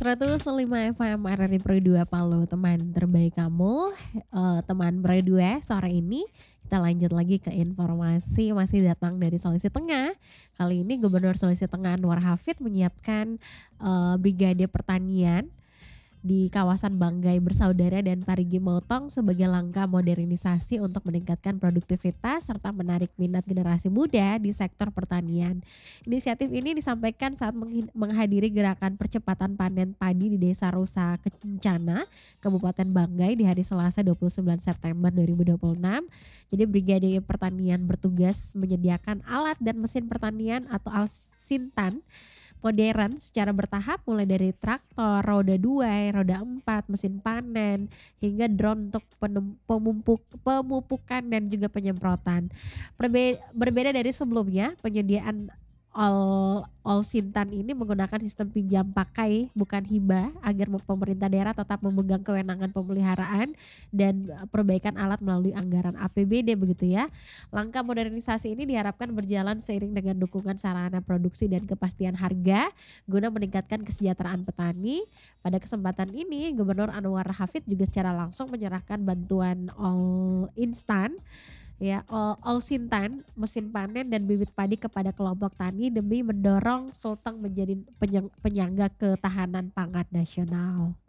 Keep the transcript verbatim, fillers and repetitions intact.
seratus lima F M R R I Pro dua Palu, teman terbaik kamu, eee, teman Pro dua sore ini kita lanjut lagi ke informasi masih datang dari Sulawesi Tengah. Kali ini Gubernur Sulawesi Tengah Anwar Hafid menyiapkan, eee, Brigade Pertanian di kawasan Banggai Bersaudara dan Parigi Motong sebagai langkah modernisasi untuk meningkatkan produktivitas serta menarik minat generasi muda di sektor pertanian. Inisiatif ini disampaikan saat menghi- menghadiri gerakan percepatan panen padi di Desa Rusa Kencana, Kabupaten Banggai di hari Selasa dua puluh sembilan September dua ribu dua puluh enam. Jadi Brigade Pertanian bertugas menyediakan alat dan mesin pertanian atau Alsintan modern secara bertahap mulai dari traktor, roda dua, roda empat, mesin panen, hingga drone untuk penem- pemumpuk, pemupukan dan juga penyemprotan. Perbe- berbeda dari sebelumnya, penyediaan All All Sintan ini menggunakan sistem pinjam pakai bukan hibah agar pemerintah daerah tetap memegang kewenangan pemeliharaan dan eh, perbaikan alat melalui anggaran A P B D begitu ya. Langkah modernisasi ini diharapkan berjalan seiring dengan dukungan sarana produksi dan kepastian harga guna meningkatkan kesejahteraan petani. Pada kesempatan ini, Gubernur Anwar Hafid juga secara langsung menyerahkan bantuan all instan ya all, all sintan, mesin panen dan bibit padi kepada kelompok tani demi mendorong Sulteng menjadi penyang- penyangga ketahanan pangan nasional.